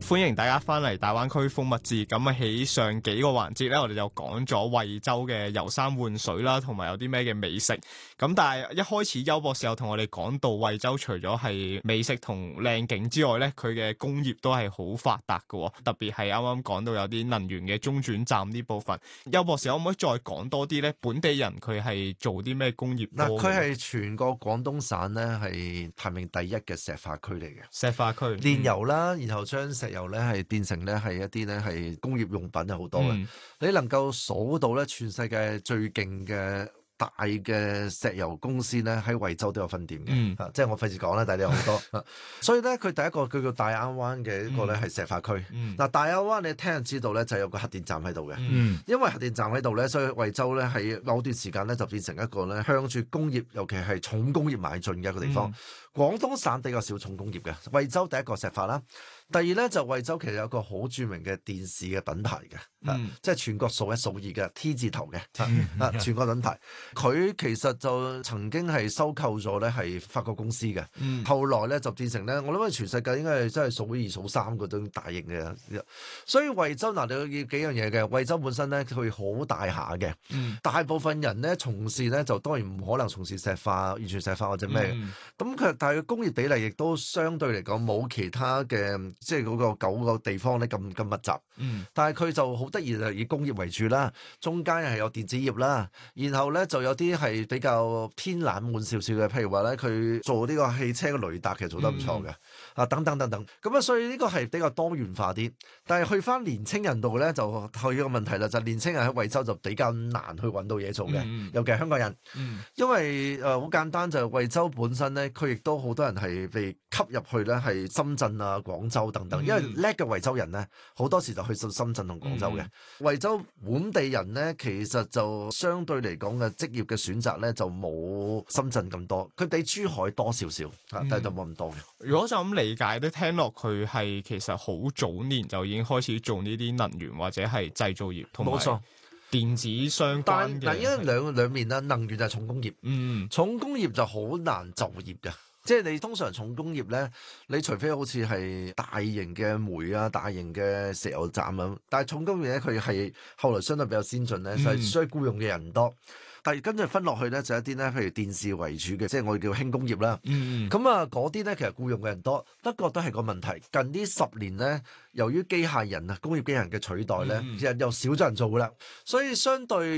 歡迎大家翻嚟大灣區風物誌。咁啊，喺上幾個環節咧，我哋就講咗惠州嘅遊山玩水啦，同埋有啲咩嘅美食。咁但係一開始邱博士有同我哋講到惠州除咗係美食同靚景之外咧，佢嘅工業都係好發達嘅，特別係啱啱講到有啲能源嘅中轉站呢部分。邱博士可唔可以再講多啲咧？本地人佢係做啲咩工業多？ 嗱，佢係全個廣東省咧係排名第一嘅石化區嚟嘅。 石化區煉油啦，然後將石油咧係變成咧係一啲咧係工業用品，係好多嘅。你能夠數到咧全世界最勁嘅大嘅石油公司咧喺惠州都有分店嘅，即係我費事講啦，但係你有好多。所以咧，佢第一個叫做大亞灣嘅一個咧係石化區。嗱，大亞灣你聽人知道咧就有個核電站喺度嘅，因為核電站喺度咧，所以惠州咧喺某段時間咧就變成一個咧向住工業，尤其係重工業邁進嘅一個地方。廣東省比較少重工業嘅，惠州第一個石化啦。第二咧就惠州其實有個好著名嘅電視嘅品牌嘅，即係全國數一數二嘅 T 字頭嘅，全國品牌。佢其實就曾經係收購咗咧係法國公司嘅，後來咧就變成咧，我諗全世界應該係真係數二數三嗰種大型嘅。所以惠州嗱，你要幾樣嘢嘅，惠州本身咧佢好大下嘅，大部分人咧從事咧就當然唔可能從事石化、完全石化或者咩，咁佢但係佢工業比例亦都相對嚟講冇其他嘅。即係嗰個9個地方咧咁密集，但係佢就好得意，就以工業為主啦，中間係有電子業啦，然後咧就有啲係比較偏冷門少少嘅，譬如話咧佢做呢個汽車嘅雷達其實做得唔錯嘅，等等，咁啊所以呢個係比較多元化啲，但係去翻年青人度咧就有一個問題啦，就年青人喺惠州就比較難去揾到嘢做嘅，尤其係香港人，因為好簡單就係惠州本身咧，佢亦都好多人係被吸入去咧係深圳啊、廣州等等，因為叻嘅惠州人咧，好多時就去到深圳同廣州嘅。惠州本地人咧，其實就相對嚟講嘅職業嘅選擇咧，就冇深圳咁多，佢比珠海多少少，但係就冇咁多嘅。 如果就咁理解，都聽落佢係其實好早年就已經開始做呢啲能源或者係製造業，同埋電子相關嘅。 但因為兩面啦，能源就係重工業，重工業就好難就業嘅。即係你通常重工業咧，你除非好似係大型嘅煤啊、大型嘅石油站咁，但係重工業咧佢係後來相對比較先進咧，就係需要僱用嘅人多。但係跟住分落去咧，就一啲咧，譬如電視為主嘅，即係我哋叫輕工業啦。咁啊，嗰啲咧其實僱用嘅人多，不過都係個問題。近呢10年咧，由於機械人啊、工業機械人嘅取代咧，其實又少咗人做噶啦，所以相對。